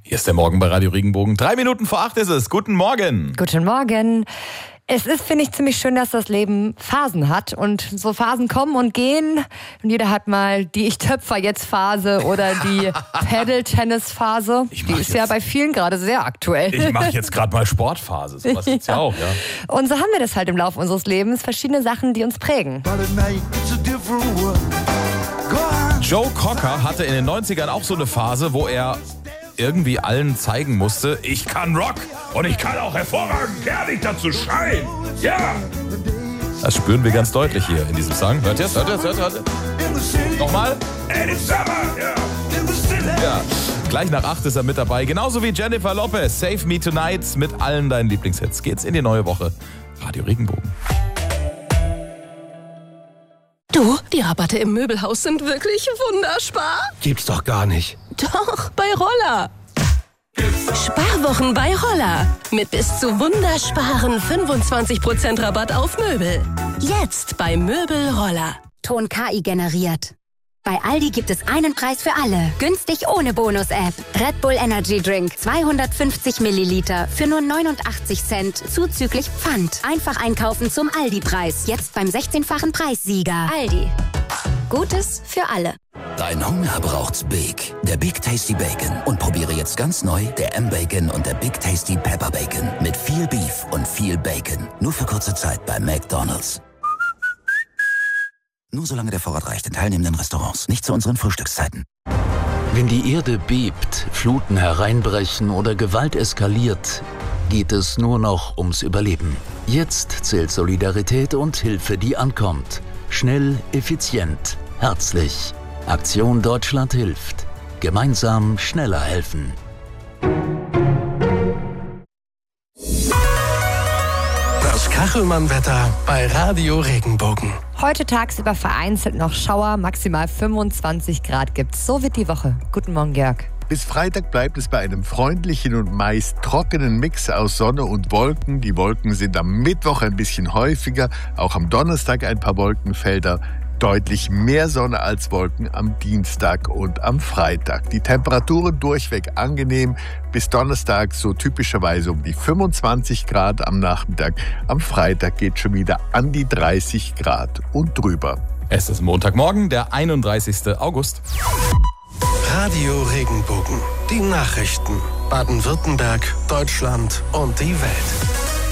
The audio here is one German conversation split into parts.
Hier ist der Morgen bei Radio Regenbogen. 3 Minuten vor 8 ist es. Guten Morgen. Guten Morgen. Es ist, finde ich, ziemlich schön, dass das Leben Phasen hat. Und so Phasen kommen und gehen. Und jeder hat mal die Ich-Töpfer-jetzt-Phase oder die Paddle-Tennis-Phase. Die ist ja bei vielen gerade sehr aktuell. Ich mache jetzt gerade mal Sportphase. So was gibt's ja auch, ja. Und so haben wir das halt im Laufe unseres Lebens. Verschiedene Sachen, die uns prägen. Joe Cocker hatte in den 90ern auch so eine Phase, wo er irgendwie allen zeigen musste, ich kann Rock und ich kann auch hervorragend herrlich dazu schreien. Ja! Das spüren wir ganz deutlich hier in diesem Song. Hört ihr es? Nochmal? Ja. Gleich nach 8 ist er mit dabei. Genauso wie Jennifer Lopez. Save Me Tonight mit allen deinen Lieblingshits. Geht's in die neue Woche. Radio Regenbogen. Du, die Rabatte im Möbelhaus sind wirklich wunderbar. Gibt's doch gar nicht. Doch, bei Roller. Sparwochen bei Roller. Mit bis zu wundersparen 25% Rabatt auf Möbel. Jetzt bei Möbel Roller. Ton KI generiert. Bei Aldi gibt es einen Preis für alle. Günstig ohne Bonus-App. Red Bull Energy Drink 250 Milliliter für nur 89 Cent zuzüglich Pfand. Einfach einkaufen zum Aldi-Preis. Jetzt beim 16-fachen Preissieger. Aldi. Gutes für alle. Dein Hunger braucht's Big. Der Big Tasty Bacon. Und probiere jetzt ganz neu der M-Bacon und der Big Tasty Pepper Bacon. Mit viel Beef und viel Bacon. Nur für kurze Zeit bei McDonald's. Nur solange der Vorrat reicht in teilnehmenden Restaurants. Nicht zu unseren Frühstückszeiten. Wenn die Erde bebt, Fluten hereinbrechen oder Gewalt eskaliert, geht es nur noch ums Überleben. Jetzt zählt Solidarität und Hilfe, die ankommt. Schnell, effizient, herzlich. Aktion Deutschland hilft. Gemeinsam schneller helfen. Das Kachelmann-Wetter bei Radio Regenbogen. Heute tagsüber vereinzelt noch Schauer, maximal 25 Grad gibt's. So wird die Woche. Guten Morgen, Jörg. Bis Freitag bleibt es bei einem freundlichen und meist trockenen Mix aus Sonne und Wolken. Die Wolken sind am Mittwoch ein bisschen häufiger, auch am Donnerstag ein paar Wolkenfelder. Deutlich mehr Sonne als Wolken am Dienstag und am Freitag. Die Temperaturen durchweg angenehm. Bis Donnerstag so typischerweise um die 25 Grad am Nachmittag. Am Freitag geht schon wieder an die 30 Grad und drüber. Es ist Montagmorgen, der 31. August. Radio Regenbogen. Die Nachrichten. Baden-Württemberg, Deutschland und die Welt.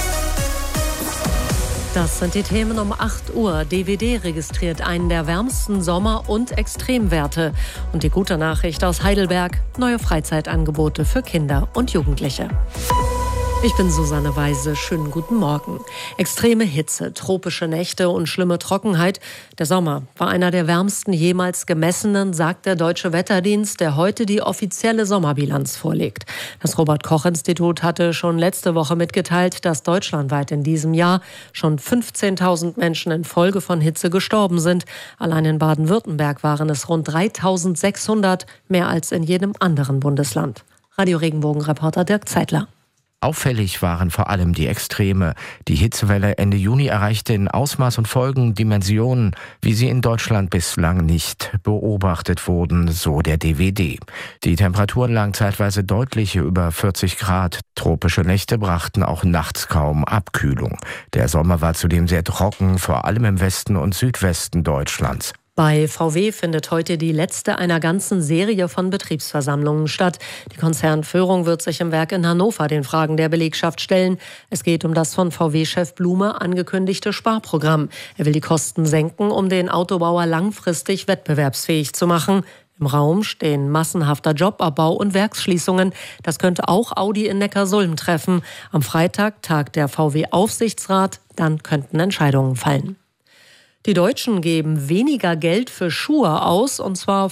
Das sind die Themen um 8 Uhr. DWD registriert einen der wärmsten Sommer- und Extremwerte. Und die gute Nachricht aus Heidelberg: neue Freizeitangebote für Kinder und Jugendliche. Ich bin Susanne Weise. Schönen guten Morgen. Extreme Hitze, tropische Nächte und schlimme Trockenheit. Der Sommer war einer der wärmsten jemals gemessenen, sagt der Deutsche Wetterdienst, der heute die offizielle Sommerbilanz vorlegt. Das Robert-Koch-Institut hatte schon letzte Woche mitgeteilt, dass deutschlandweit in diesem Jahr schon 15.000 Menschen infolge von Hitze gestorben sind. Allein in Baden-Württemberg waren es rund 3.600, mehr als in jedem anderen Bundesland. Radio Regenbogen-Reporter Dirk Zeitler. Auffällig waren vor allem die Extreme. Die Hitzewelle Ende Juni erreichte in Ausmaß und Folgen Dimensionen, wie sie in Deutschland bislang nicht beobachtet wurden, so der DWD. Die Temperaturen lagen zeitweise deutlich über 40 Grad. Tropische Nächte brachten auch nachts kaum Abkühlung. Der Sommer war zudem sehr trocken, vor allem im Westen und Südwesten Deutschlands. Bei VW findet heute die letzte einer ganzen Serie von Betriebsversammlungen statt. Die Konzernführung wird sich im Werk in Hannover den Fragen der Belegschaft stellen. Es geht um das von VW-Chef Blume angekündigte Sparprogramm. Er will die Kosten senken, um den Autobauer langfristig wettbewerbsfähig zu machen. Im Raum stehen massenhafter Jobabbau und Werksschließungen. Das könnte auch Audi in Neckarsulm treffen. Am Freitag tagt der VW-Aufsichtsrat. Dann könnten Entscheidungen fallen. Die Deutschen geben weniger Geld für Schuhe aus, und zwar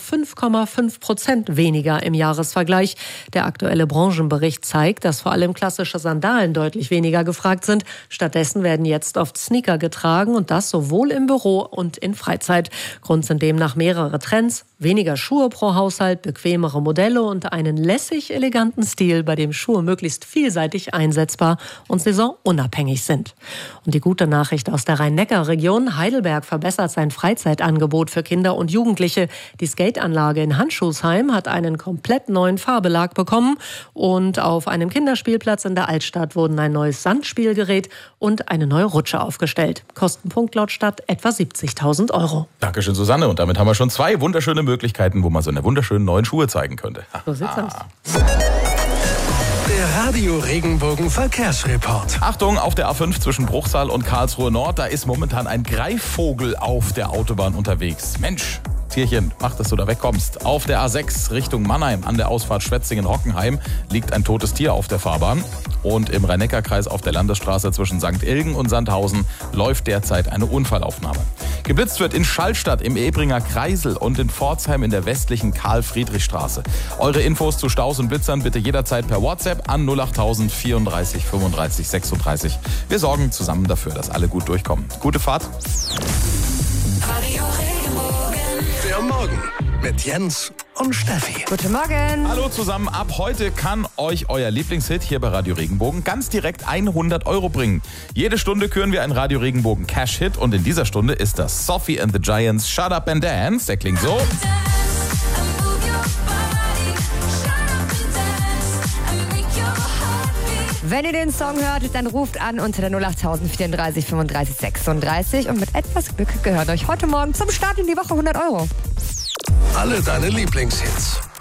5,5% weniger im Jahresvergleich. Der aktuelle Branchenbericht zeigt, dass vor allem klassische Sandalen deutlich weniger gefragt sind. Stattdessen werden jetzt oft Sneaker getragen, und das sowohl im Büro und in Freizeit. Grund sind demnach mehrere Trends: weniger Schuhe pro Haushalt, bequemere Modelle und einen lässig eleganten Stil, bei dem Schuhe möglichst vielseitig einsetzbar und saisonunabhängig sind. Und die gute Nachricht aus der Rhein-Neckar-Region: Heidelberg Skatepark verbessert sein Freizeitangebot für Kinder und Jugendliche. Die Skateanlage in Handschuhsheim hat einen komplett neuen Fahrbelag bekommen und auf einem Kinderspielplatz in der Altstadt wurden ein neues Sandspielgerät und eine neue Rutsche aufgestellt. Kostenpunkt laut Stadt etwa 70.000 €. Dankeschön, Susanne. Und damit haben wir schon 2 wunderschöne Möglichkeiten, wo man so eine wunderschönen neuen Schuhe zeigen könnte. So sieht's aus. Der Radio Regenbogen Verkehrsreport. Achtung, auf der A5 zwischen Bruchsal und Karlsruhe Nord, da ist momentan ein Greifvogel auf der Autobahn unterwegs. Mensch, Tierchen, mach, dass du da wegkommst. Auf der A6 Richtung Mannheim an der Ausfahrt Schwetzingen-Hockenheim liegt ein totes Tier auf der Fahrbahn. Und im Rhein-Neckar-Kreis auf der Landesstraße zwischen St. Ilgen und Sandhausen läuft derzeit eine Unfallaufnahme. Geblitzt wird in Schallstadt im Ebringer Kreisel und in Pforzheim in der westlichen Karl-Friedrich-Straße. Eure Infos zu Staus und Blitzern bitte jederzeit per WhatsApp an 08000 34 35 36. Wir sorgen zusammen dafür, dass alle gut durchkommen. Gute Fahrt. Der Morgen mit Jens und Steffi. Guten Morgen. Hallo zusammen. Ab heute kann euch euer Lieblingshit hier bei Radio Regenbogen ganz direkt 100 € bringen. Jede Stunde küren wir einen Radio Regenbogen Cash-Hit und in dieser Stunde ist das Sophie and the Giants Shut Up and Dance. Der klingt so. Wenn ihr den Song hört, dann ruft an unter der 08000 34 35 36 und mit etwas Glück gehört euch heute Morgen zum Start in die Woche 100 €. Alle deine Lieblingshits